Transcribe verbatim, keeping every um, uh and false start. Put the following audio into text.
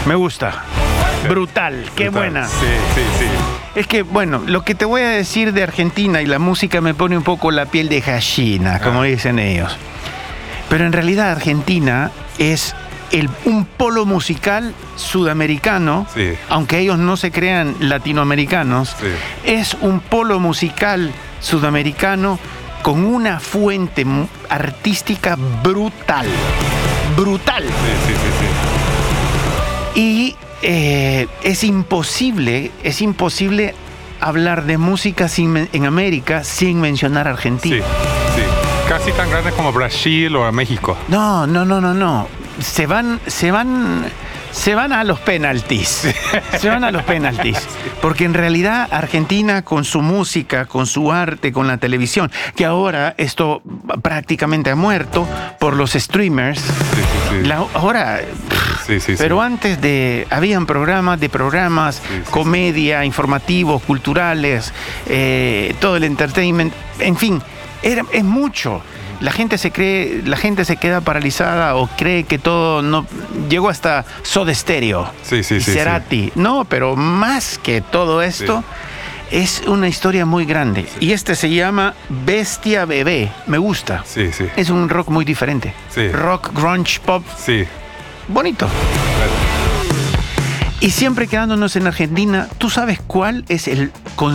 Me gusta. Brutal, qué Brutal. buena. Sí, sí, sí. Es que, bueno, lo que te voy a decir de Argentina y la música me pone un poco la piel de gallina, como Ah. dicen ellos. Pero en realidad Argentina es el, un polo musical sudamericano, Sí. aunque ellos no se crean latinoamericanos, Sí. es un polo musical sudamericano con una fuente mu- artística brutal. Brutal. Sí, sí, sí, sí. Y eh, es imposible, es imposible hablar de música sin men- en América sin mencionar Argentina. Sí, sí. Casi tan grandes como Brasil o México. No, no, no, no, no. Se van, se van, se van a los penaltis. Se van a los penaltis. Porque en realidad Argentina con su música, con su arte, con la televisión, que ahora esto prácticamente ha muerto por los streamers. Sí, sí, sí. La- ahora, Sí, sí, sí. pero antes de, habían programas de programas, Sí, sí, comedia, informativos, culturales, eh, todo el entertainment, en fin, era, es mucho. La gente se cree, la gente se queda paralizada o cree que todo no llegó hasta Soda Stereo Sí, sí, y sí, Cerati. No, pero más que todo esto, es una historia muy grande. Y este se llama Bestia Bebé. Me gusta. Sí, sí. Es un rock muy diferente. Sí. Rock, grunge, pop, Sí. bonito. Y siempre quedándonos en Argentina, ¿tú sabes cuál es el